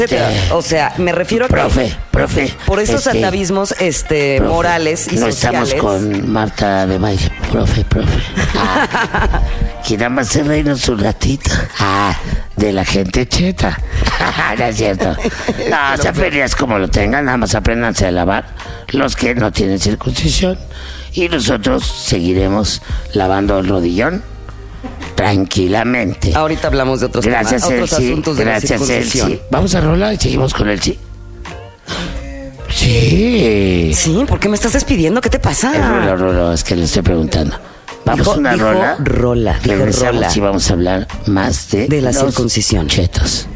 O sea, me refiero a que Profe. por esos atavismos profe, morales y no sociales. Estamos con Marta de baile, profe. Que nada más se reina su ratito. De la gente cheta. No es cierto. No, se ferias como lo tengan, nada más apréndanse a lavar los que no tienen circuncisión. Y nosotros seguiremos lavando el rodillón tranquilamente. Ahorita hablamos de otros gracias, temas, otros asuntos de gracias, la circuncisión. Elsie. Vamos a rolar y seguimos con el sí. Sí. Sí, ¿por qué me estás despidiendo? ¿Qué te pasa? Rola, es que le estoy preguntando. Vamos a una rola. Regresamos y vamos a hablar más de la circuncisión. Chetos.